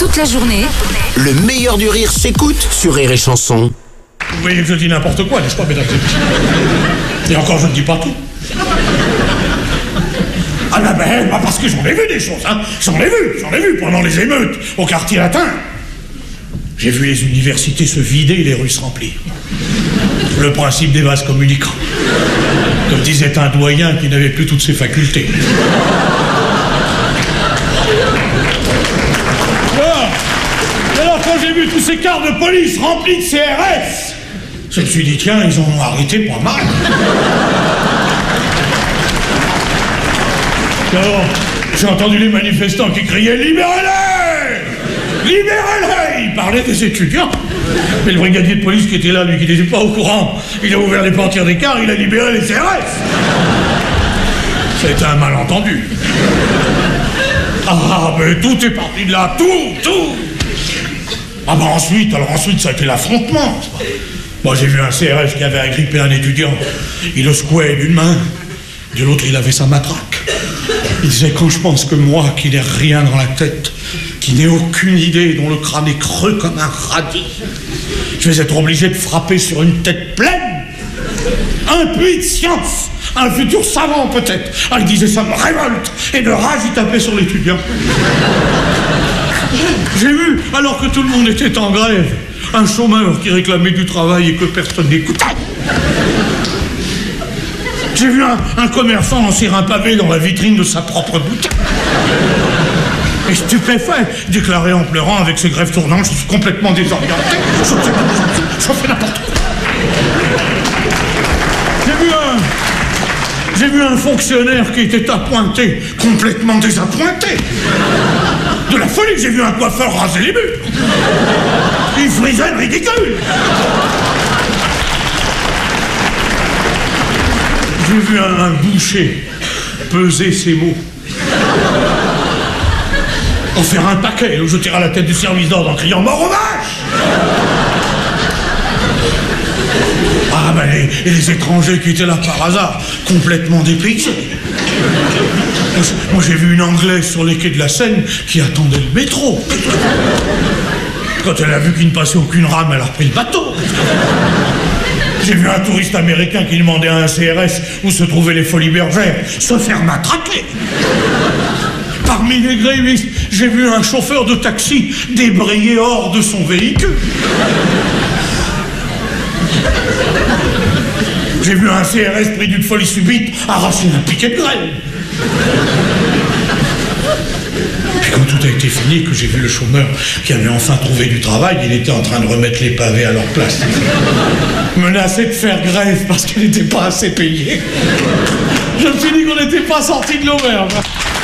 toute la journée. Le meilleur du rire s'écoute sur Rire et Chanson. Vous voyez que je dis n'importe quoi, n'est-ce pas, mesdames et messieurs? Et encore, je ne dis pas tout. Ah ben, parce que j'en ai vu des choses, hein. J'en ai vu pendant les émeutes au quartier latin. J'ai vu les universités se vider et les rues se remplir. Le principe des vases communicants. Comme disait un doyen qui n'avait plus toutes ses facultés. Alors quand j'ai vu tous ces cars de police remplis de CRS, je me suis dit, tiens, ils en ont arrêté pas mal. Alors, j'ai entendu les manifestants qui criaient « Libérez-les ! Libérez-les !» Ils parlaient des étudiants. Mais le brigadier de police qui était là, lui, qui n'était pas au courant, il a ouvert les portières des cars, il a libéré les CRS. Ça a été un malentendu. Ah, mais tout est parti de là, tout. Ah bah ensuite, ça a été l'affrontement. Moi, j'ai vu un CRS qui avait agrippé un étudiant. Il le secouait d'une main, de l'autre, il avait sa matraque. Il disait, quand je pense que moi, qui n'ai rien dans la tête, qui n'ai aucune idée, dont le crâne est creux comme un radis, je vais être obligé de frapper sur une tête pleine. Un puits de science, un futur savant peut-être. Ah, il disait, ça me révolte. Et de rage, il tapait sur l'étudiant. J'ai vu, alors que tout le monde était en grève, un chômeur qui réclamait du travail et que personne n'écoutait. J'ai vu un commerçant lancer un pavé dans la vitrine de sa propre boutique. Et stupéfait, déclaré en pleurant avec ses grèves tournantes, je suis complètement désorienté. Je fais n'importe quoi. J'ai vu un fonctionnaire qui était appointé, complètement désappointé. De la folie, j'ai vu un coiffeur raser les murs. Il frisait le ridicule. J'ai vu un boucher peser ses mots. En faire un paquet, le jeter à la tête du service d'ordre en criant « Mort aux vaches !» Ah ben les étrangers qui étaient là par hasard, complètement dépaysés. Moi j'ai vu une Anglaise sur les quais de la Seine qui attendait le métro. Quand elle a vu qu'il ne passait aucune rame, elle a repris le bateau. J'ai vu un touriste américain qui demandait à un CRS où se trouvaient les Folies Bergères se faire matraquer. Parmi les grévistes, j'ai vu un chauffeur de taxi débrayer hors de son véhicule. J'ai vu un CRS pris d'une folie subite arracher un piquet de grêle. Puis quand tout a été fini, que j'ai vu le chômeur qui avait enfin trouvé du travail, il était en train de remettre les pavés à leur place. Menacé de faire grève parce qu'il n'était pas assez payé. Je me suis dit qu'on n'était pas sorti de l'auberge.